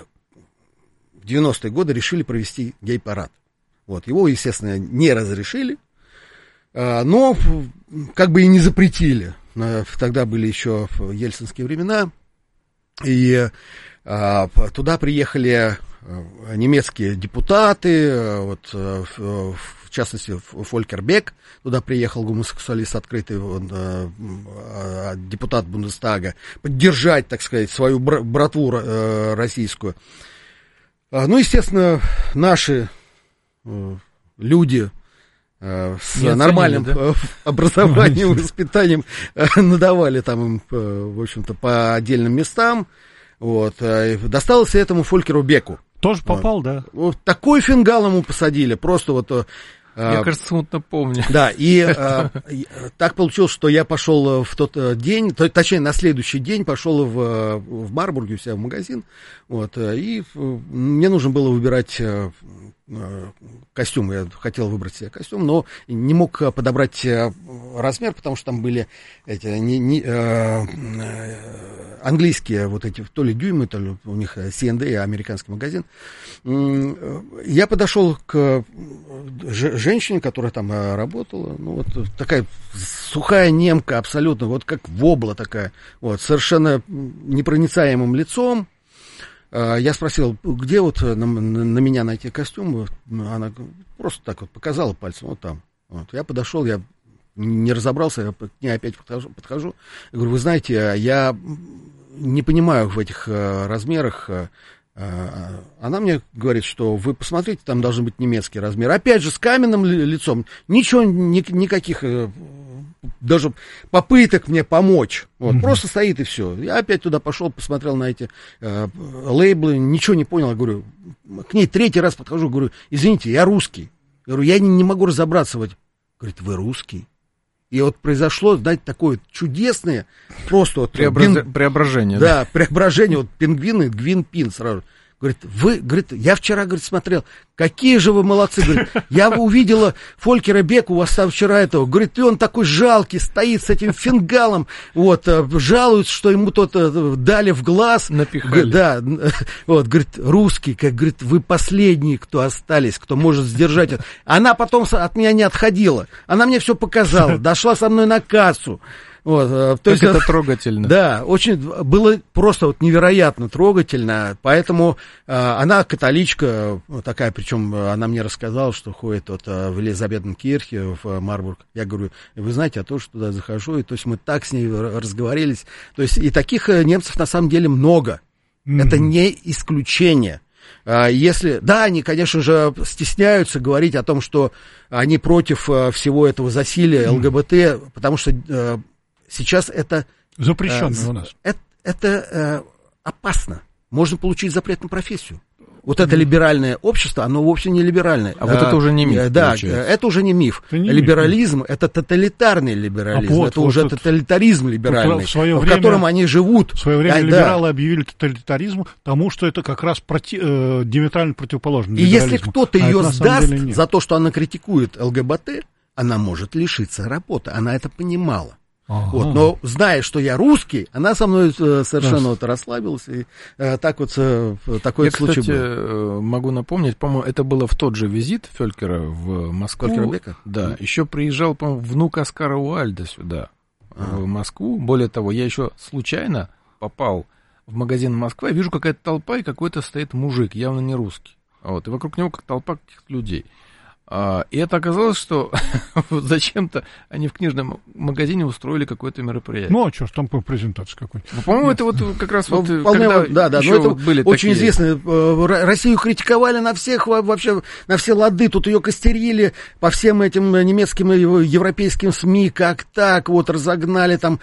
в 90-е годы решили провести гей-парад. Вот, его, естественно, не разрешили, но как бы и не запретили. Тогда были еще ельцинские времена, и туда приехали немецкие депутаты, вот, в частности, Фолькер Бек, туда приехал гомосексуалист открытый, депутат Бундестага, поддержать, так сказать, свою братву российскую. Ну, естественно, наши люди с нормальным образованием, воспитанием надавали там им, в общем-то, по отдельным местам. Вот, досталось этому Фолькеру Беку. Тоже попал, да? Вот такой фингал ему посадили, просто вот... Я, кажется, смутно помню. Да, и так получилось, что я пошел в тот день, точнее, на следующий день пошел в Марбурге у себя в магазин, вот, и мне нужно было выбирать костюм, я хотел выбрать себе костюм, но не мог подобрать размер, потому что там были эти английские вот эти, то ли дюймы, то ли у них C&A, американский магазин. Я подошел к женщине, которая там работала, ну вот такая сухая немка абсолютно, вот как вобла такая, вот, совершенно непроницаемым лицом. Я спросил, где вот на меня найти костюм, она просто так вот показала пальцем, вот там. Вот. Я подошел, я не разобрался, я к ней опять подхожу. Я говорю, вы знаете, я не понимаю в этих размерах. Она мне говорит, что вы посмотрите, там должен быть немецкий размер. Опять же, с каменным лицом, ничего, никаких даже попыток мне помочь. Вот, просто стоит и все. Я опять туда пошел, посмотрел на эти лейблы, ничего не понял. Я говорю, к ней третий раз подхожу, говорю, извините, я русский. Я говорю, я не могу разобраться в этом. Говорит, вы русский? И вот произошло, знаете, такое чудесное, просто вот... Преображение. Да, преображение, вот пингвины, Гвин-Пин сразу. Говорит, я вчера, говорит, смотрел, какие же вы молодцы, говорит, я увидела Фолькера Бека у вас там вчера этого, говорит, и он такой жалкий, стоит с этим фингалом, вот, жалуется, что ему то-то дали в глаз. Напихали. Да, вот, говорит, русский, как, говорит, вы последние, кто остались, кто может сдержать это. Она потом от меня не отходила, она мне все показала, дошла со мной на кассу. Вот, то есть это трогательно. Да, очень было просто вот невероятно трогательно, поэтому она католичка такая, причем она мне рассказала, что ходит вот в Елизаветенкирхе в Марбург. Я говорю, вы знаете, я тоже туда захожу, и то есть мы так с ней разговорились, то есть и таких немцев на самом деле много, это не исключение. Если, да, они, конечно же, стесняются говорить о том, что они против всего этого засилия ЛГБТ, потому что сейчас это... Запрещенно у нас. Это опасно. Можно получить запрет на профессию. Вот это либеральное общество, оно вовсе не либеральное. А вот это уже не миф, Да, получается. это уже не миф. Это не Либерализм — это тоталитарный либерализм. Вот, это вот уже тут, тоталитаризм либеральный, в котором они живут. В свое время либералы объявили тоталитаризм тому, что это как раз диаметрально противоположно И если кто-то ее сдаст деле за то, что она критикует ЛГБТ, она может лишиться работы. Она это понимала. Вот, но зная, что я русский, она со мной совершенно вот расслабилась, и так вот такой случай был. Я, кстати, могу напомнить, по-моему, это было в тот же визит Фелькера в Москву. Фелькера-Бека? Да, еще приезжал, по-моему, внук Оскара Уальда сюда, в Москву. Более того, я еще случайно попал в магазин Москва, и вижу, какая-то толпа, и какой-то стоит мужик, явно не русский. Вот, и вокруг него как толпа каких-то людей. И это оказалось, что зачем-то они в книжном магазине устроили какое-то мероприятие. Ну, а что ж там по презентации какой-то? По-моему, это вот как раз вот, когда да, еще это были очень такие... известно. Россию критиковали на всех, вообще, на все лады. Тут ее костерили по всем этим немецким и европейским СМИ. Как так? Вот разогнали там.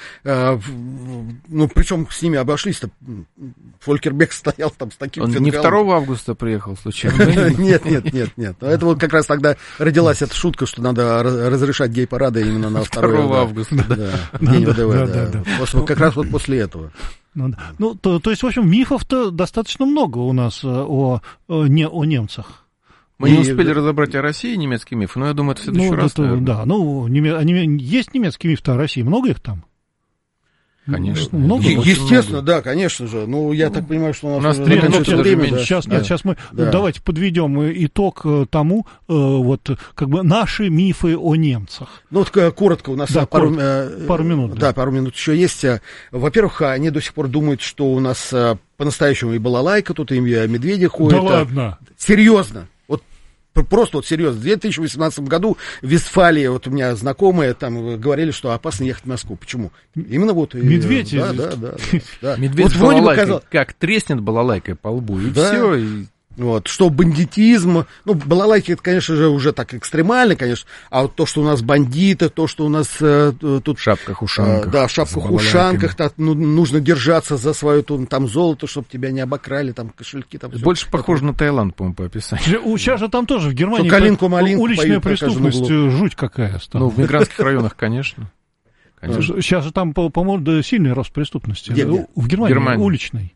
Ну, причем с ними обошлись-то. Фолькер-Бек стоял там с таким... Он фингалом. не 2 августа приехал случайно? Нет. Это вот как раз тогда родилась эта шутка, что надо разрешать гей-парады именно на 2 августа. День ВДВ. Как раз вот после этого. Ну, то есть, в общем, мифов-то достаточно много у нас о немцах. Мы не успели разобрать о России немецкий миф, но я думаю, это в следующий раз. Да, есть немецкий миф-то о России, много их там? Конечно. Естественно, да, конечно же. Ну, я так понимаю, что у нас уже заканчивается время. Сейчас мы давайте подведем итог тому, вот как бы наши мифы о немцах. Ну, вот коротко, у нас пару минут. Да, пару минут еще есть. Во-первых, они до сих пор думают, что у нас по-настоящему и балалайка, тут и медведи ходят. Да ладно? Серьезно. Просто вот серьезно, в 2018 году в Вестфалии, вот у меня знакомые там говорили, что опасно ехать в Москву. Почему? Именно вот... Медведь? Да. Медведь вот с балалайкой, как треснет балалайкой по лбу, и все, и... Вот, что бандитизм, ну, балалайки, это, конечно же, уже так экстремально, конечно, а вот то, что у нас бандиты, то, что у нас тут... В шапках-ушанках. Да, в шапках-ушанках, нужно держаться за свое там золото, чтобы тебя не обокрали, там, кошельки. Там, больше похоже на Таиланд, по-моему, по описанию. Сейчас же там тоже в Германии уличная преступность жуть какая стала. Ну, в мигрантских районах, конечно. Сейчас же там, по-моему, сильный рост преступности. В Германии уличной.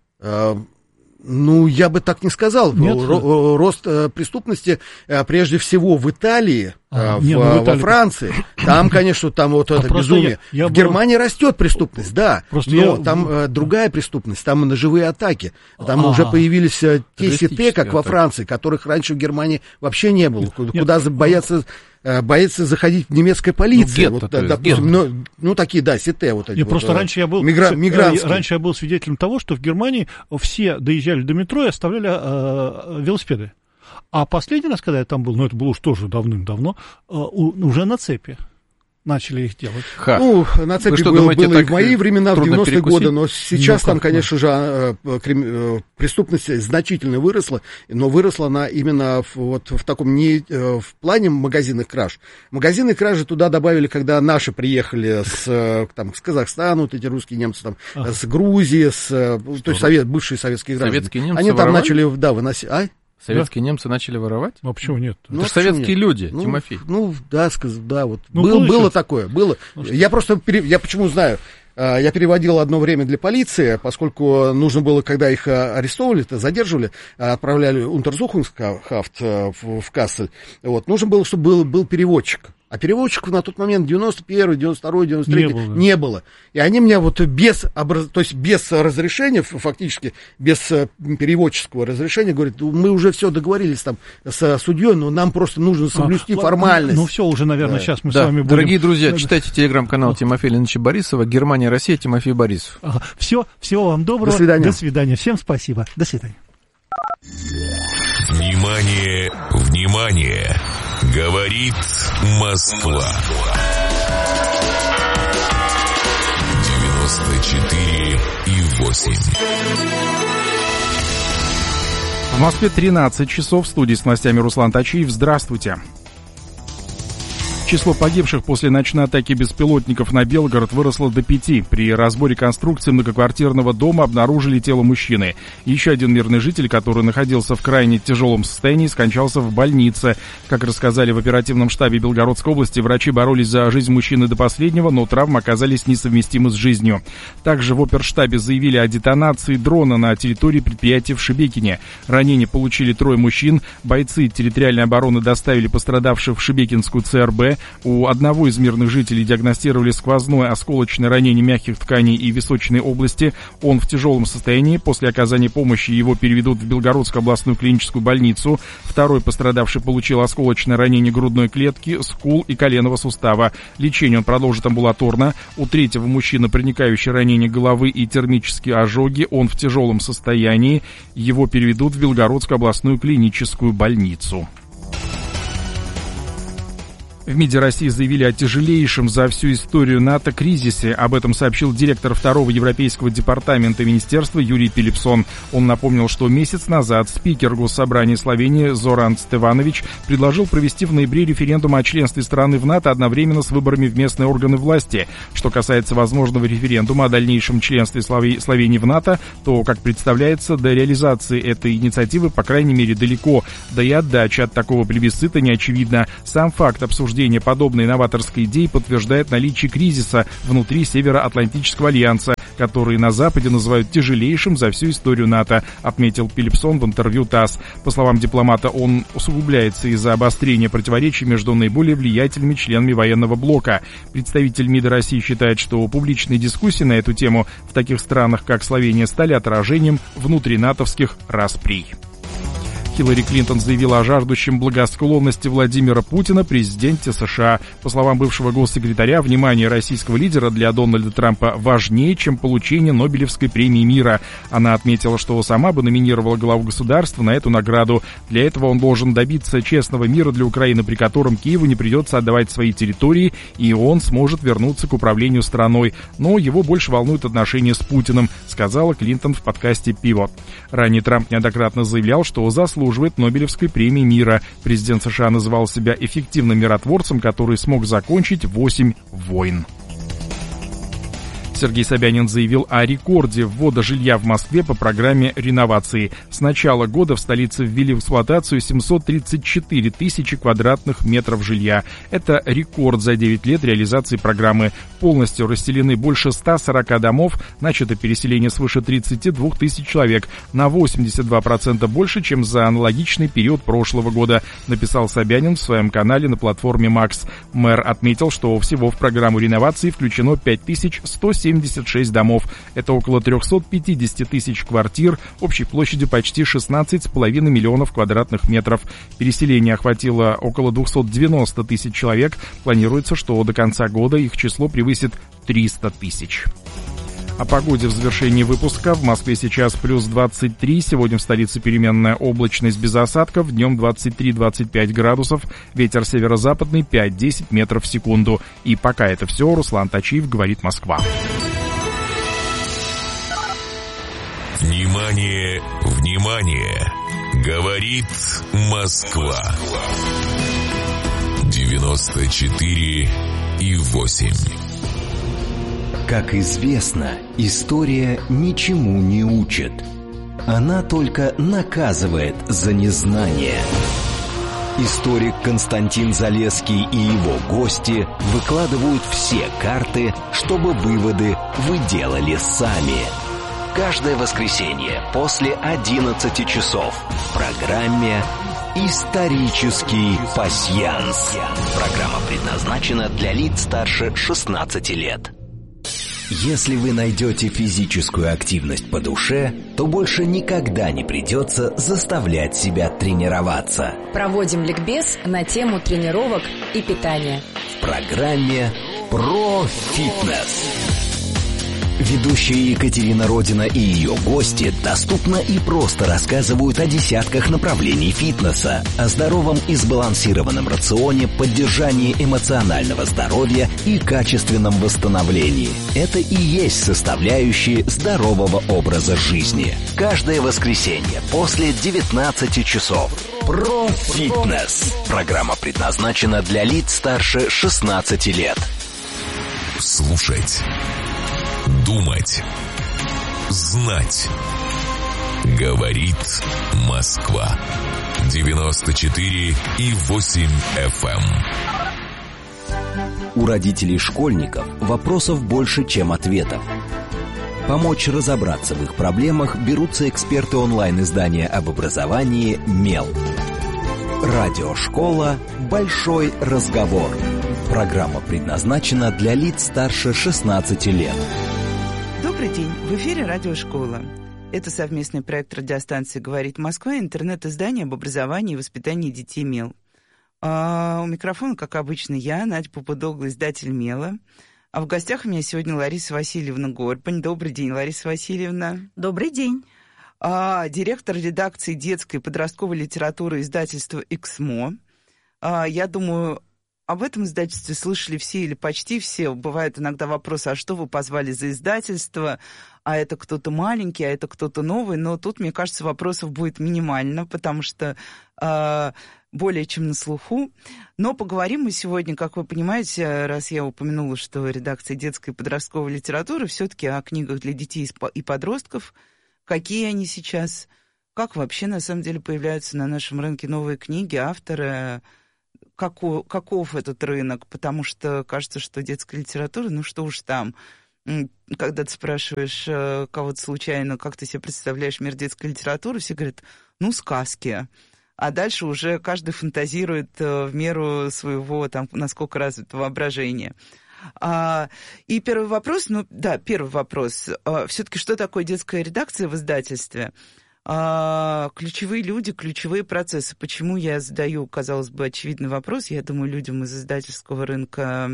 Ну, я бы так не сказал. Рост преступности прежде всего в Италии, во Франции. Там, конечно, там вот это безумие. В Германии растет преступность, да. Но там другая преступность, там ножевые атаки. Там уже появились те сеты, как во Франции, которых раньше в Германии вообще не было. Куда боятся заходить немецкая полиция. Ну, гетто, вот, допустим, ну, такие, да, сеты вот эти. Просто раньше я был свидетелем того, что в Германии все доезжали до метро и оставляли велосипеды. А последний раз, когда я там был, это было уж тоже давным-давно, уже на цепи начали их делать. Ну, на цепи было и в мои времена, в 90-е годы, но сейчас там, конечно же, преступность значительно выросла, но выросла она именно вот в таком, не в плане магазинных краж. Магазинные кражи туда добавили, когда наши приехали с Казахстана, вот эти русские немцы, там, с Грузии, то есть бывшие советские граждане. Советские немцы они там воровали? начали, выносить... Советские немцы начали воровать? А почему нет? Ну, это советские люди, Тимофей. Вот. Было такое, было. Я почему знаю, я переводил одно время для полиции, поскольку нужно было, когда их арестовывали, задерживали, отправляли Untersuchungshaft в Кассель, вот, нужно было, чтобы был переводчик. А переводчиков на тот момент 91-й, 92-й, 93-й не было. И они меня вот без разрешения, фактически, без переводческого разрешения, говорят, мы уже все договорились там с судьей, но нам просто нужно соблюсти формальность. Ну все, уже, наверное, сейчас мы с вами будем... Дорогие друзья, читайте телеграм-канал Тимофея Леонидовича Борисова, Германия, Россия, Тимофей Борисов. Всего вам доброго. До свидания. До свидания. Всем спасибо. До свидания. Внимание, внимание! Говорит Москва. 94,8. В Москве 13 часов. В студии с новостями Руслан Тачиев. Здравствуйте. Число погибших после ночной атаки беспилотников на Белгород выросло до 5. При разборе конструкции многоквартирного дома обнаружили тело мужчины. Еще один мирный житель, который находился в крайне тяжелом состоянии, скончался в больнице. Как рассказали в оперативном штабе Белгородской области, врачи боролись за жизнь мужчины до последнего, но травмы оказались несовместимы с жизнью. Также в оперштабе заявили о детонации дрона на территории предприятия в Шебекине. Ранения получили 3 мужчин. Бойцы территориальной обороны доставили пострадавших в Шебекинскую ЦРБ. У одного из мирных жителей диагностировали сквозное осколочное ранение мягких тканей и височной области. Он в тяжелом состоянии. После оказания помощи его переведут в Белгородскую областную клиническую больницу. Второй пострадавший получил осколочное ранение грудной клетки, скул и коленного сустава. Лечение он продолжит амбулаторно. У 3-го мужчины проникающее ранение головы и термические ожоги. Он в тяжелом состоянии. Его переведут в Белгородскую областную клиническую больницу. В МИДе России заявили о тяжелейшем за всю историю НАТО кризисе. Об этом сообщил директор 2-го Европейского департамента министерства Юрий Пилипсон. Он напомнил, что месяц назад спикер Госсобрания Словении Зоран Стеванович предложил провести в ноябре референдум о членстве страны в НАТО одновременно с выборами в местные органы власти. Что касается возможного референдума о дальнейшем членстве Словении в НАТО, то, как представляется, до реализации этой инициативы, по крайней мере, далеко. Да и отдача от такого плебисцита не очевидна. Сам факт обсуждения подобной новаторской идеи подтверждает наличие кризиса внутри Североатлантического альянса, который на Западе называют тяжелейшим за всю историю НАТО, отметил Пилипсон в интервью ТАСС. По словам дипломата, он усугубляется из-за обострения противоречий между наиболее влиятельными членами военного блока. Представитель МИДа России считает, что публичные дискуссии на эту тему в таких странах, как Словения, стали отражением внутринатовских расприй. Хиллари Клинтон заявила о жаждущем благосклонности Владимира Путина президенте США. По словам бывшего госсекретаря, внимание российского лидера для Дональда Трампа важнее, чем получение Нобелевской премии мира. Она отметила, что сама бы номинировала главу государства на эту награду. Для этого он должен добиться честного мира для Украины, при котором Киеву не придется отдавать свои территории, и он сможет вернуться к управлению страной. Но его больше волнуют отношения с Путиным, сказала Клинтон в подкасте «Пивот». Ранее Трамп неоднократно заявлял, что заслуживает Нобелевской премии мира. Президент США называл себя эффективным миротворцем, который смог закончить 8 войн. Сергей Собянин заявил о рекорде ввода жилья в Москве по программе реновации. С начала года в столице ввели в эксплуатацию 734 тысячи квадратных метров жилья. Это рекорд за 9 лет реализации программы. Полностью расселены больше 140 домов, начато переселение свыше 32 тысяч человек, на 82% больше, чем за аналогичный период прошлого года, написал Собянин в своем канале на платформе Макс. Мэр отметил, что всего в программу реновации включено 5176 домов. Это около 350 тысяч квартир, общей площадью почти 16,5 миллионов квадратных метров. Переселение охватило около 290 тысяч человек. Планируется, что до конца года их число превысит 300 тысяч. О погоде в завершении выпуска. В Москве сейчас плюс 23, сегодня в столице переменная облачность без осадков, днем 23-25 градусов, ветер северо-западный 5-10 метров в секунду. И пока это все, Руслан Тачиев, говорит Москва. Внимание, внимание! Говорит Москва. 94,8. Как известно, история ничему не учит. Она только наказывает за незнание. Историк Константин Залесский и его гости выкладывают все карты, чтобы выводы вы делали сами. Каждое воскресенье после 11 часов в программе «Исторический пасьянс». Программа предназначена для лиц старше 16 лет. Если вы найдете физическую активность по душе, то больше никогда не придется заставлять себя тренироваться. Проводим ликбез на тему тренировок и питания. В программе «Про фитнес». Ведущая Екатерина Родина и ее гости доступно и просто рассказывают о десятках направлений фитнеса, о здоровом и сбалансированном рационе, поддержании эмоционального здоровья и качественном восстановлении. Это и есть составляющие здорового образа жизни. Каждое воскресенье после 19 часов Про фитнес. Программа предназначена для лиц старше 16 лет. Слушать, думать, знать. Говорит Москва. 94,8 FM. У родителей школьников вопросов больше, чем ответов. Помочь разобраться в их проблемах берутся эксперты онлайн-издания об образовании «Мел». Радиошкола «Большой разговор». Программа предназначена для лиц старше 16 лет. Добрый день. В эфире «Радиошкола». Это совместный проект радиостанции «Говорит Москва» и интернет-издание об образовании и воспитании детей «Мел». У микрофона, как обычно, я, Надя Попудогла, издатель «Мела». А в гостях у меня сегодня Лариса Васильевна Горбань. Добрый день, Лариса Васильевна. Добрый день. Директор редакции детской и подростковой литературы издательства «Эксмо». Я думаю, об этом издательстве слышали все или почти все. Бывают иногда вопросы, а что вы позвали за издательство? А это кто-то маленький, а это кто-то новый. Но тут, мне кажется, вопросов будет минимально, потому что более чем на слуху. Но поговорим мы сегодня, как вы понимаете, раз я упомянула, что редакция детской и подростковой литературы, все-таки о книгах для детей и подростков, какие они сейчас, как вообще на самом деле появляются на нашем рынке новые книги, авторы, каков этот рынок, потому что кажется, что детская литература, ну что уж там, когда ты спрашиваешь кого-то случайно, как ты себе представляешь мир детской литературы, все говорят, ну, сказки. А дальше уже каждый фантазирует в меру своего, там, насколько развито воображение. И первый вопрос, первый вопрос. Все-таки что такое детская редакция в издательстве? Ключевые люди, ключевые процессы. Почему я задаю, казалось бы, очевидный вопрос? Я думаю, людям из издательского рынка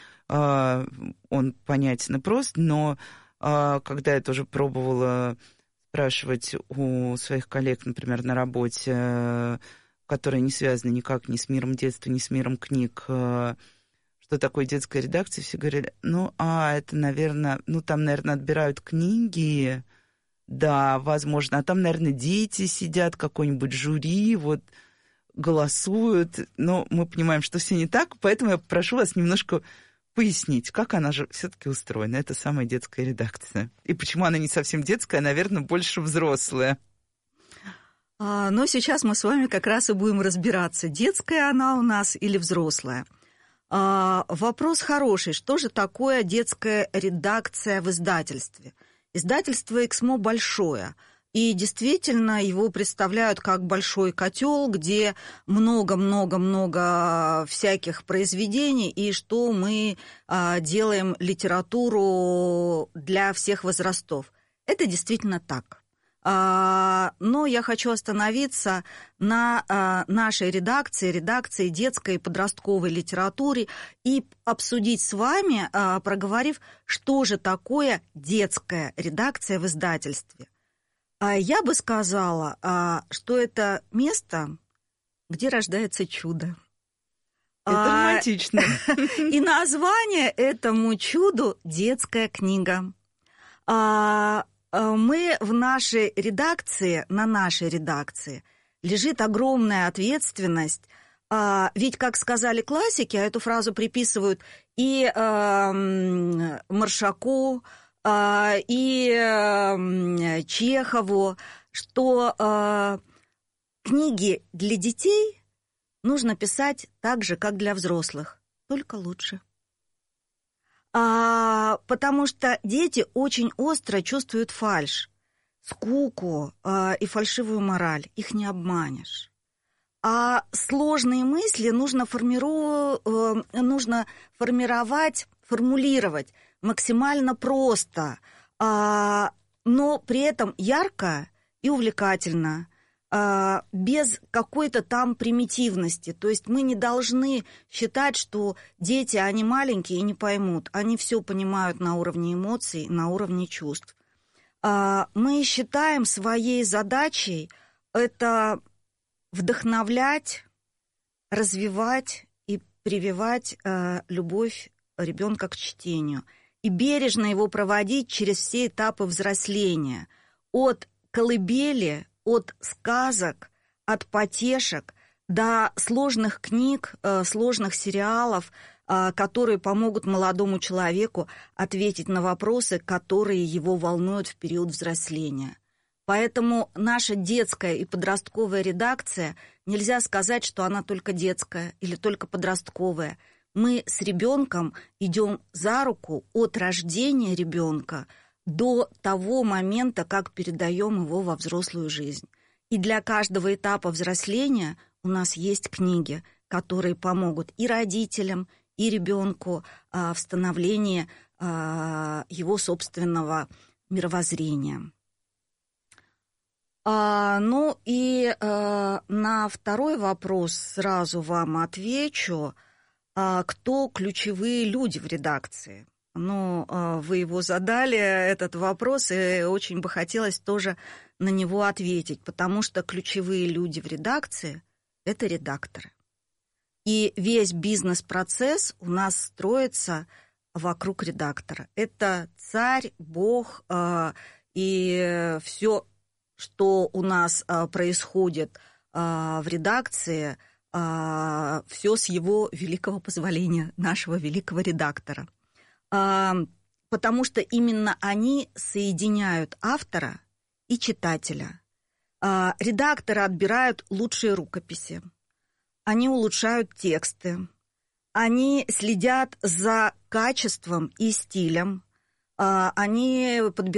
он понятен и прост, но когда я тоже пробовала спрашивать у своих коллег, например, на работе, которые не связаны никак ни с миром детства, ни с миром книг, что такое детская редакция, все говорили, это, наверное, там, наверное, отбирают книги, да, возможно, а там, наверное, дети сидят, какой-нибудь жюри, голосуют, но мы понимаем, что все не так, поэтому я прошу вас немножко пояснить, как она же все-таки устроена, это самая детская редакция. И почему она не совсем детская, а, наверное, больше взрослая. Но сейчас мы с вами как раз и будем разбираться, детская она у нас или взрослая. Вопрос хороший. Что же такое детская редакция в издательстве? Издательство «Эксмо» большое. И действительно его представляют как большой котел, где много-много-много всяких произведений, и что мы делаем литературу для всех возрастов. Это действительно так. Но я хочу остановиться на нашей редакции детской и подростковой литературы, и обсудить с вами, проговорив, что же такое детская редакция в издательстве. Я бы сказала, что это место, где рождается чудо. Это романтично. И название этому чуду «Детская книга». Мы в нашей редакции, на нашей редакции, лежит огромная ответственность. Ведь, как сказали классики, а эту фразу приписывают и Маршаку, и Чехову, что книги для детей нужно писать так же, как для взрослых, только лучше. Потому что дети очень остро чувствуют фальшь, скуку и фальшивую мораль. Их не обманешь. А сложные мысли нужно формулировать максимально просто, но при этом ярко и увлекательно, без какой-то там примитивности. То есть мы не должны считать, что дети, они маленькие и не поймут. Они все понимают на уровне эмоций, на уровне чувств. Мы считаем своей задачей это вдохновлять, развивать и прививать любовь ребенка к чтению. И бережно его проводить через все этапы взросления. От колыбели, от сказок, от потешек до сложных книг, сложных сериалов, которые помогут молодому человеку ответить на вопросы, которые его волнуют в период взросления. Поэтому наша детская и подростковая редакция, нельзя сказать, что она только детская или только подростковая. Мы с ребенком идем за руку от рождения ребенка до того момента, как передаем его во взрослую жизнь. И для каждого этапа взросления у нас есть книги, которые помогут и родителям, и ребенку в становлении его собственного мировоззрения. Ну и на второй вопрос сразу вам отвечу. Кто ключевые люди в редакции? Ну, вы его задали, этот вопрос, и очень бы хотелось тоже на него ответить, потому что ключевые люди в редакции – это редакторы. И весь бизнес-процесс у нас строится вокруг редактора. Это царь, бог, и все, что у нас происходит в редакции, все с его великого позволения, нашего великого редактора. Потому что именно они соединяют автора и читателя. Редакторы отбирают лучшие рукописи, они улучшают тексты, они следят за качеством и стилем, они подбирают